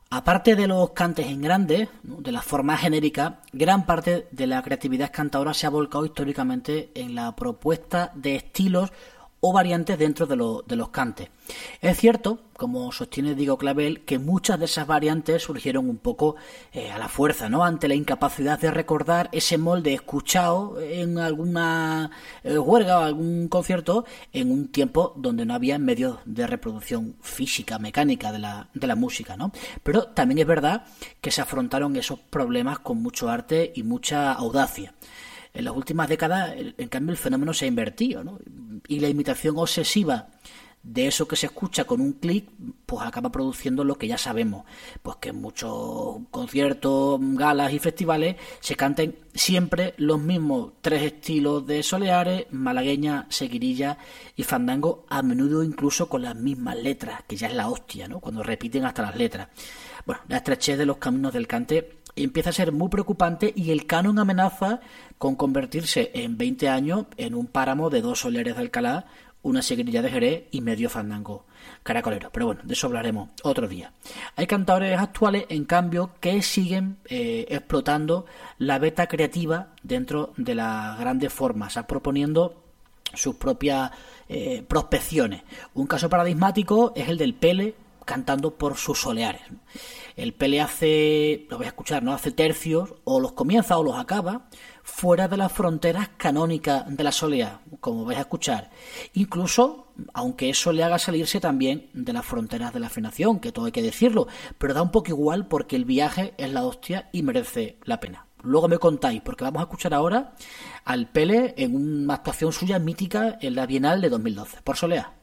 Aparte de los cantes en grande, ¿no?, de las formas genéricas, gran parte de la creatividad cantadora se ha volcado históricamente en la propuesta de estilos o variantes dentro de los cantes. Es cierto, como sostiene Diego Clavel, que muchas de esas variantes surgieron un poco a la fuerza, ¿no?, ante la incapacidad de recordar ese molde escuchado en alguna juerga o algún concierto en un tiempo donde no había medios de reproducción física, mecánica de la música, ¿no? Pero también es verdad que se afrontaron esos problemas con mucho arte y mucha audacia. En las últimas décadas, en cambio, el fenómeno se ha invertido, ¿no? Y la imitación obsesiva de eso que se escucha con un clic, pues acaba produciendo lo que ya sabemos, pues que en muchos conciertos, galas y festivales se canten siempre los mismos tres estilos de soleares: malagueña, seguirilla y fandango, a menudo incluso con las mismas letras, que ya es la hostia, ¿no?, cuando repiten hasta las letras. Bueno, la estrechez de los caminos del cante empieza a ser muy preocupante y el canon amenaza con convertirse en 20 años en un páramo de 2 soleares de Alcalá, una seguirilla de Jerez y medio fandango caracolero. Pero bueno, de eso hablaremos otro día. Hay cantadores actuales, en cambio, que siguen explotando la beta creativa dentro de las grandes formas, proponiendo sus propias prospecciones. Un caso paradigmático es el del Pele cantando por sus soleares. El Pele hace, lo vais a escuchar, ¿no?, hace tercios, o los comienza o los acaba, fuera de las fronteras canónicas de la solea, como vais a escuchar. Incluso, aunque eso le haga salirse también de las fronteras de la afinación, que todo hay que decirlo, pero da un poco igual porque el viaje es la hostia y merece la pena. Luego me contáis, porque vamos a escuchar ahora al Pele en una actuación suya mítica en la Bienal de 2012, por Solea.